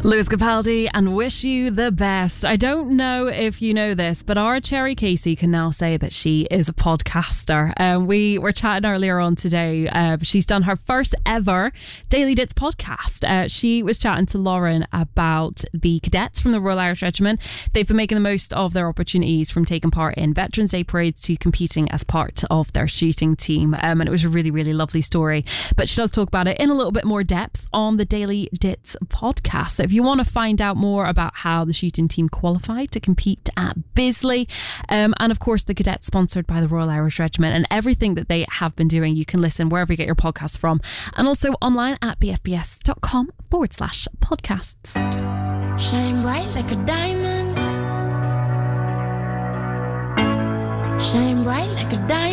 Lewis Capaldi and Wish You the Best. I don't know if you know this, but our Cherry Casey can now say that she is a podcaster. We were chatting earlier on today. She's done her first ever Daily Dits podcast. She was chatting to Lauren about the cadets from the Royal Irish Regiment. They've been making the most of their opportunities, from taking part in Veterans Day parades to competing as part of their shooting team. And it was a really, really lovely story. But she does talk about it in a little bit more depth on the Daily Dits podcast. So if you want to find out more about how the shooting team qualified to compete at Bisley, and of course the cadets sponsored by the Royal Irish Regiment, and everything that they have been doing, you can listen wherever you get your podcasts from, and also online at bfbs.com/podcasts. Shine bright like a diamond. Shine bright like a diamond.